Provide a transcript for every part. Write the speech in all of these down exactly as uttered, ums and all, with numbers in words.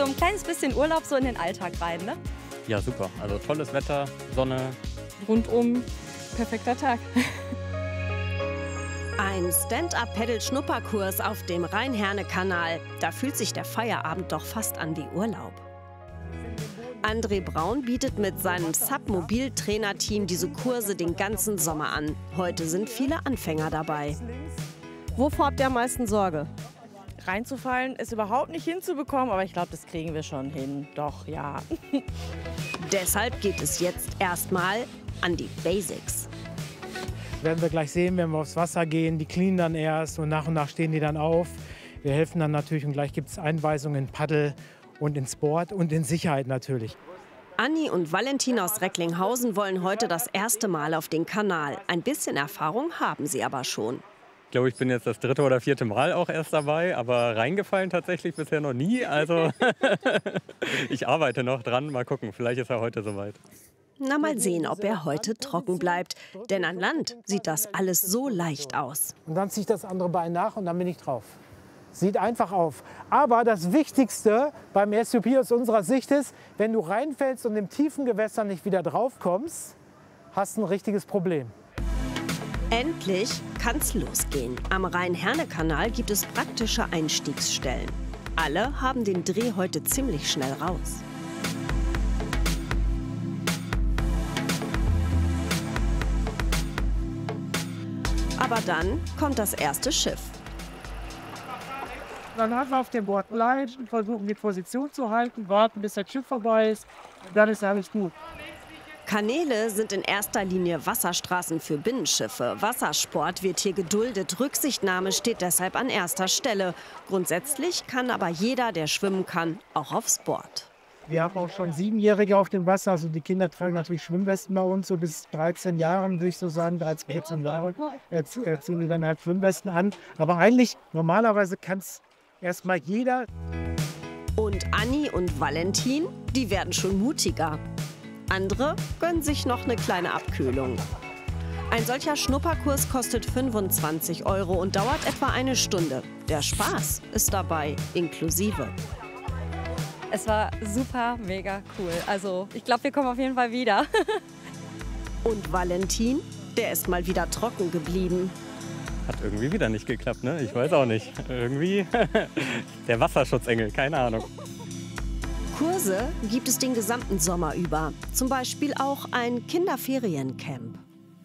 ein kleines bisschen Urlaub so in den Alltag rein, ne? Ja, super. Also tolles Wetter, Sonne. Rundum perfekter Tag. Ein Stand-up-Paddle-Schnupperkurs auf dem Rhein-Herne-Kanal. Da fühlt sich der Feierabend doch fast an wie Urlaub. André Braun bietet mit seinem Submobil-Trainerteam diese Kurse den ganzen Sommer an. Heute sind viele Anfänger dabei. Wovor habt ihr am meisten Sorge? Reinzufallen ist überhaupt nicht hinzubekommen, aber ich glaube, das kriegen wir schon hin. Doch, ja. Deshalb geht es jetzt erstmal an die Basics. Werden wir gleich sehen, wenn wir aufs Wasser gehen. Die cleanen dann erst und nach und nach stehen die dann auf. Wir helfen dann natürlich und gleich gibt es Einweisungen in Paddel und in Sport und in Sicherheit natürlich. Anni und Valentin aus Recklinghausen wollen heute das erste Mal auf den Kanal. Ein bisschen Erfahrung haben sie aber schon. Ich glaube, ich bin jetzt das dritte oder vierte Mal auch erst dabei, aber reingefallen tatsächlich bisher noch nie. Also ich arbeite noch dran. Mal gucken, vielleicht ist er heute soweit. Na, mal sehen, ob er heute trocken bleibt. Denn an Land sieht das alles so leicht aus. Und dann ziehe ich das andere Bein nach und dann bin ich drauf. Sieht einfach auf. Aber das Wichtigste beim S U P aus unserer Sicht ist, wenn du reinfällst und im tiefen Gewässer nicht wieder drauf kommst, hast du ein richtiges Problem. Endlich kann's losgehen. Am Rhein-Herne-Kanal gibt es praktische Einstiegsstellen. Alle haben den Dreh heute ziemlich schnell raus. Aber dann kommt das erste Schiff. Dann halten wir auf dem Board bleiben, versuchen die Position zu halten, warten, bis das Schiff vorbei ist. Dann ist alles gut. Kanäle sind in erster Linie Wasserstraßen für Binnenschiffe. Wassersport wird hier geduldet. Rücksichtnahme steht deshalb an erster Stelle. Grundsätzlich kann aber jeder, der schwimmen kann, auch aufs Board. Wir haben auch schon Siebenjährige auf dem Wasser. Also die Kinder tragen natürlich Schwimmwesten bei uns, so bis dreizehn Jahren, würde ich so sagen, dreizehn, vierzehn Jahre. Jetzt ziehen wir dann halt Schwimmwesten an. Aber eigentlich, normalerweise kann es erstmal jeder. Und Anni und Valentin, die werden schon mutiger. Andere gönnen sich noch eine kleine Abkühlung. Ein solcher Schnupperkurs kostet fünfundzwanzig Euro und dauert etwa eine Stunde. Der Spaß ist dabei inklusive. Es war super, mega cool. Also ich glaube, wir kommen auf jeden Fall wieder. Und Valentin, der ist mal wieder trocken geblieben. Hat irgendwie wieder nicht geklappt, ne? Ich weiß auch nicht. Irgendwie der Wasserschutzengel, keine Ahnung. Kurse gibt es den gesamten Sommer über. Zum Beispiel auch ein Kinderferiencamp.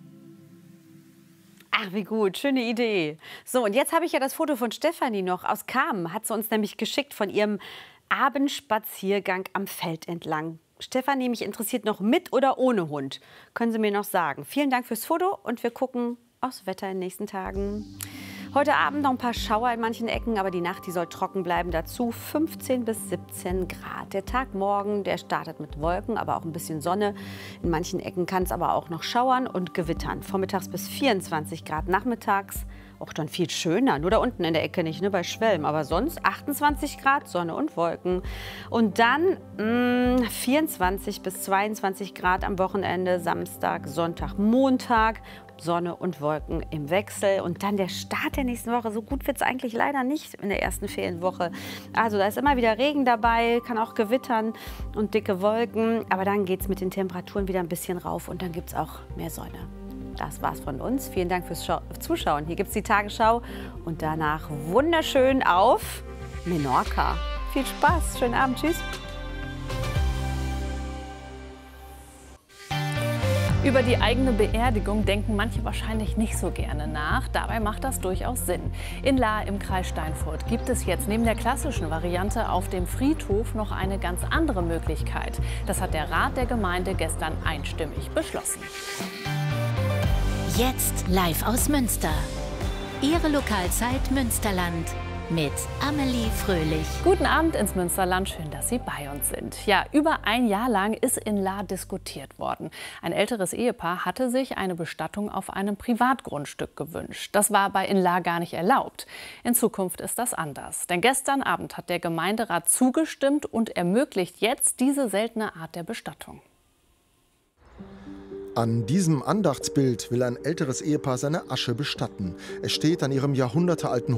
Ach, wie gut, schöne Idee. So, und jetzt habe ich ja das Foto von Stefanie noch aus Kamen. Hat sie uns nämlich geschickt von ihrem Abendspaziergang am Feld entlang. Stefanie, mich interessiert noch mit oder ohne Hund. Können Sie mir noch sagen. Vielen Dank fürs Foto und wir gucken aufs Wetter in den nächsten Tagen. Heute Abend noch ein paar Schauer in manchen Ecken, aber die Nacht, die soll trocken bleiben. Dazu fünfzehn bis siebzehn Grad. Der Tag morgen, der startet mit Wolken, aber auch ein bisschen Sonne. In manchen Ecken kann es aber auch noch schauern und gewittern. Vormittags bis vierundzwanzig Grad, nachmittags auch dann viel schöner. Nur da unten in der Ecke nicht, ne, bei Schwelm. Aber sonst achtundzwanzig Grad, Sonne und Wolken. Und dann mh, vierundzwanzig bis zweiundzwanzig Grad am Wochenende, Samstag, Sonntag, Montag. Sonne und Wolken im Wechsel. Und dann der Start der nächsten Woche. So gut wird es eigentlich leider nicht in der ersten Ferienwoche. Also da ist immer wieder Regen dabei, kann auch gewittern und dicke Wolken. Aber dann geht es mit den Temperaturen wieder ein bisschen rauf und dann gibt es auch mehr Sonne. Das war's von uns. Vielen Dank fürs Schau- Zuschauen. Hier gibt es die Tagesschau und danach wunderschön auf Menorca. Viel Spaß, schönen Abend, tschüss. Über die eigene Beerdigung denken manche wahrscheinlich nicht so gerne nach. Dabei macht das durchaus Sinn. In Lahr im Kreis Steinfurt gibt es jetzt neben der klassischen Variante auf dem Friedhof noch eine ganz andere Möglichkeit. Das hat der Rat der Gemeinde gestern einstimmig beschlossen. Jetzt live aus Münster. Ihre Lokalzeit Münsterland mit Amelie Fröhlich. Guten Abend ins Münsterland, schön, dass Sie bei uns sind. Ja, über ein Jahr lang ist in Lahr diskutiert worden. Ein älteres Ehepaar hatte sich eine Bestattung auf einem Privatgrundstück gewünscht. Das war aber in Lahr gar nicht erlaubt. In Zukunft ist das anders. Denn gestern Abend hat der Gemeinderat zugestimmt und ermöglicht jetzt diese seltene Art der Bestattung. An diesem Andachtsbild will ein älteres Ehepaar seine Asche bestatten. Es steht an ihrem jahrhundertealten